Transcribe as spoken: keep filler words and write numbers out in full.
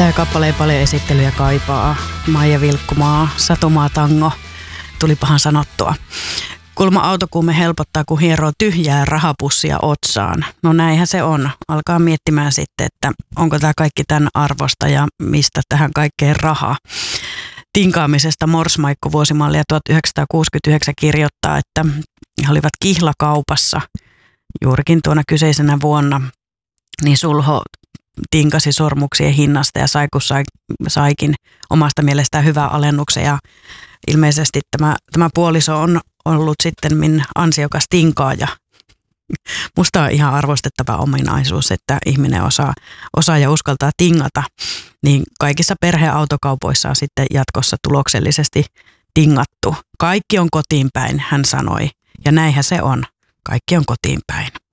Tämä kappale ei paljon esittelyjä kaipaa. Maija Vilkkumaa, Satumaa tango, tulipahan sanottua. Kulma autokuume helpottaa, kun hieroo tyhjää rahapussia otsaan. No näinhän se on. Alkaa miettimään sitten, että onko tämä kaikki tämän arvosta ja mistä tähän kaikkeen rahaa. Tinkaamisesta Morsmaikko vuosimallia tuhatyhdeksänsataakuusikymmentäyhdeksän kirjoittaa, että he olivat kihlakaupassa juurikin tuona kyseisenä vuonna, niin Sulho tinkasi sormuksien hinnasta ja sai, kun sai, saikin omasta mielestään hyvää alennuksen. Ja ilmeisesti tämä, tämä puoliso on ollut sitten min ansiokas tinkaaja. Musta on ihan arvostettava ominaisuus, että ihminen osaa, osaa ja uskaltaa tingata. Niin kaikissa perheautokaupoissa on sitten jatkossa tuloksellisesti tingattu. Kaikki on kotiin päin, hän sanoi. Ja näinhän se on. Kaikki on kotiin päin.